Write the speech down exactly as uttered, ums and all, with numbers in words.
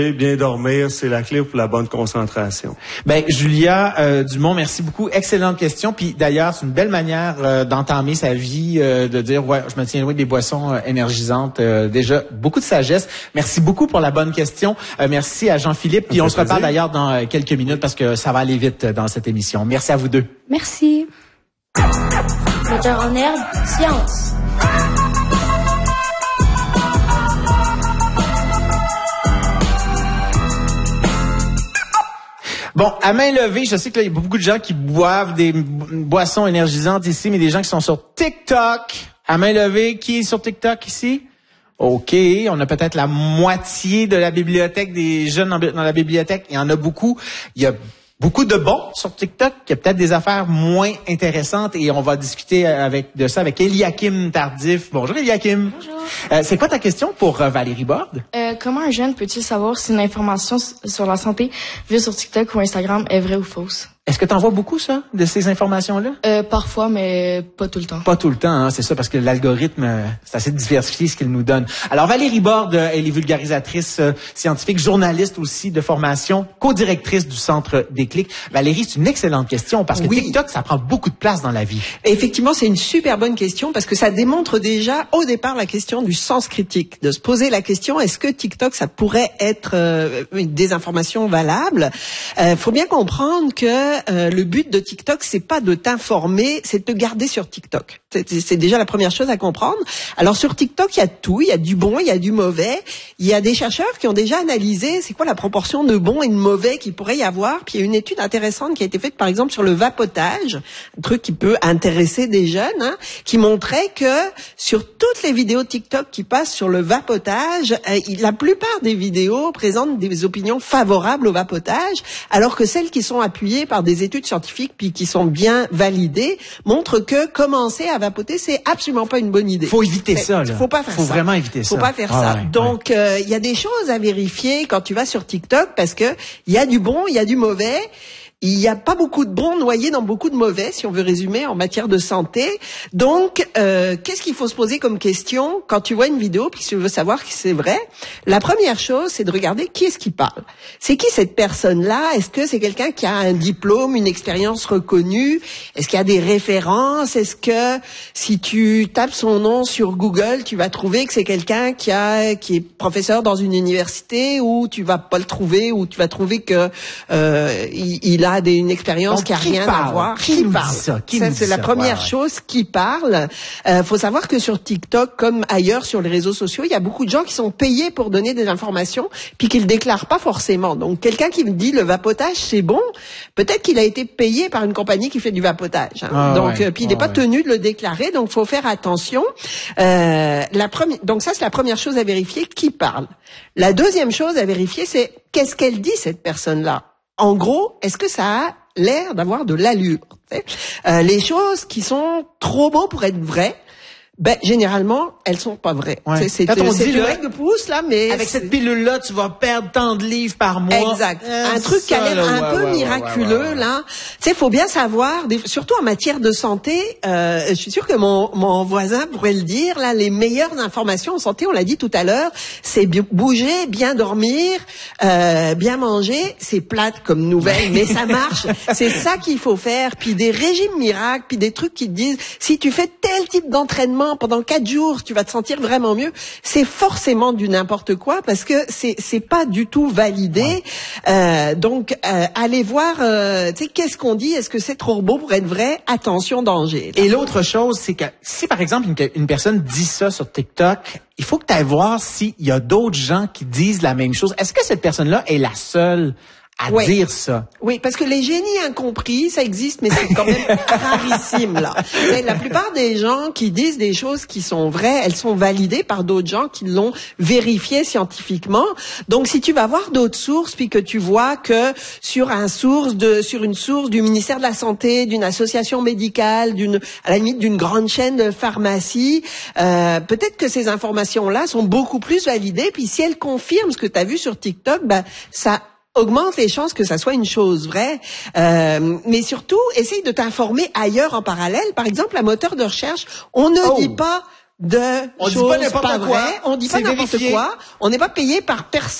Bien dormir, c'est la clé pour la bonne concentration. Ben Julia euh, Dumont, merci beaucoup. Excellente question. Puis d'ailleurs, c'est une belle manière euh, d'entamer sa vie, euh, de dire ouais, je me tiens loin des boissons euh, énergisantes. Euh, déjà, beaucoup de sagesse. Merci beaucoup pour la bonne question. Euh, merci à Jean-Philippe. Puis on se reparle d'ailleurs dans euh, quelques minutes parce que ça va aller vite dans cette émission. Merci à vous deux. Merci. Moteur en herbe, science. Bon, à main levée, je sais qu'il y a beaucoup de gens qui boivent des boissons énergisantes ici, mais des gens qui sont sur TikTok. À main levée, qui est sur TikTok ici? OK, on a peut-être la moitié de la bibliothèque, des jeunes dans la bibliothèque. Il y en a beaucoup. Il y a beaucoup de bons sur TikTok. Il y a peut-être des affaires moins intéressantes et on va discuter avec de ça avec Eliakim Tardif. Bonjour Eliakim. Bonjour. Euh, c'est quoi ta question pour euh, Valérie Borde? Euh, comment un jeune peut-il savoir si une information sur la santé vue sur TikTok ou Instagram est vraie ou fausse? Est-ce que tu en vois beaucoup, ça, de ces informations-là? Euh, parfois, mais pas tout le temps. Pas tout le temps, hein, c'est ça, parce que l'algorithme, euh, c'est assez diversifié ce qu'il nous donne. Alors, Valérie Borde, euh, elle est vulgarisatrice euh, scientifique, journaliste aussi de formation, co-directrice du Centre Déclic. Valérie, c'est une excellente question, parce que oui. TikTok, ça prend beaucoup de place dans la vie. Effectivement, c'est une super bonne question, parce que ça démontre déjà, au départ, la question du sens critique. De se poser la question, est-ce que TikTok, ça pourrait être euh, une désinformation valable? Euh, faut bien comprendre que Euh, le but de TikTok, c'est pas de t'informer, c'est de te garder sur TikTok. C'est, c'est déjà la première chose à comprendre. Alors sur TikTok, il y a tout, il y a du bon, il y a du mauvais. Il y a des chercheurs qui ont déjà analysé c'est quoi la proportion de bon et de mauvais qu'il pourrait y avoir. Puis il y a une étude intéressante qui a été faite par exemple sur le vapotage, un truc qui peut intéresser des jeunes, hein, qui montrait que sur toutes les vidéos TikTok qui passent sur le vapotage, euh, la plupart des vidéos présentent des opinions favorables au vapotage, alors que celles qui sont appuyées par des études scientifiques puis qui sont bien validées montrent que commencer à vapoter, c'est absolument pas une bonne idée. Faut éviter Mais, ça, là. Faut pas faire Faut ça. vraiment éviter Faut ça. pas faire ah, ça. Ouais, Donc, il ouais. euh, y a des choses à vérifier quand tu vas sur TikTok parce que il y a du bon, il y a du mauvais. Il n'y a pas beaucoup de bons noyés dans beaucoup de mauvais, si on veut résumer, en matière de santé. Donc, euh, qu'est-ce qu'il faut se poser comme question quand tu vois une vidéo puis que tu veux savoir si c'est vrai? La première chose, c'est de regarder qui est-ce qui parle. C'est qui cette personne-là? Est-ce que c'est quelqu'un qui a un diplôme, une expérience reconnue? Est-ce qu'il y a des références? Est-ce que si tu tapes son nom sur Google, tu vas trouver que c'est quelqu'un qui a qui est professeur dans une université, ou tu vas pas le trouver, ou tu vas trouver que euh, il, il a Des, une expérience Donc, qui a qui rien parle? à voir. Qui Qui nous parle? dit ça? Qui ça nous c'est dit la ça? première Ouais, ouais. chose, qui parle. Euh, faut savoir que sur TikTok, comme ailleurs sur les réseaux sociaux, il y a beaucoup de gens qui sont payés pour donner des informations, puis qu'ils le déclarent pas forcément. Donc, quelqu'un qui me dit le vapotage c'est bon, peut-être qu'il a été payé par une compagnie qui fait du vapotage. Hein. Ah, donc, ouais. euh, puis il n'est ah, pas ouais. tenu de le déclarer. Donc, faut faire attention. Euh, la première, donc ça c'est la première chose à vérifier, qui parle. La deuxième chose à vérifier, c'est qu'est-ce qu'elle dit cette personne-là. En gros, est-ce que ça a l'air d'avoir de l'allure? euh, Les choses qui sont trop beaux pour être vraies, ben généralement elles sont pas vraies. Ouais. C'est, Quand on c'est dit une là, règle de Proust là, mais avec c'est... cette pilule-là, tu vas perdre tant de livres par mois. Exact. Euh, un truc qui a l'air là, un ouais, peu ouais, miraculeux ouais, ouais, ouais. là. Tu sais, faut bien savoir, des... surtout en matière de santé. Euh, je suis sûre que mon mon voisin pourrait le dire. Là, les meilleures informations en santé, on l'a dit tout à l'heure, c'est bi- bouger, bien dormir, euh, bien manger. C'est plate comme nouvelle, mais ça marche. C'est ça qu'il faut faire. Puis des régimes miracles, puis des trucs qui te disent si tu fais tel type d'entraînement pendant quatre jours, tu vas te sentir vraiment mieux. C'est forcément du n'importe quoi parce que c'est c'est pas du tout validé. Ouais. Euh, donc euh, allez voir, euh, tu sais, qu'est-ce qu'on dit? Est-ce que c'est trop beau pour être vrai? Attention, danger. Et l'autre chose, c'est que si par exemple une, une personne dit ça sur TikTok, il faut que tu ailles voir s'il y a d'autres gens qui disent la même chose. Est-ce que cette personne-là est la seule à ouais. dire ça? Oui, parce que les génies incompris, ça existe, mais c'est quand même rarissime, là. C'est la plupart des gens qui disent des choses qui sont vraies, elles sont validées par d'autres gens qui l'ont vérifié scientifiquement. Donc, si tu vas voir d'autres sources, puis que tu vois que sur un source de, sur une source du ministère de la Santé, d'une association médicale, d'une, à la limite d'une grande chaîne de pharmacie, euh, peut-être que ces informations-là sont beaucoup plus validées, puis si elles confirment ce que tu as vu sur TikTok, ben, ça augmente les chances que ça soit une chose vraie. Euh, mais surtout, essaye de t'informer ailleurs en parallèle. Par exemple, un moteur de recherche, on ne oh. dit pas de on choses dit pas n'importe pas quoi. vraies, on dit C'est pas n'importe vérifié. quoi, on n'est pas payé par personne.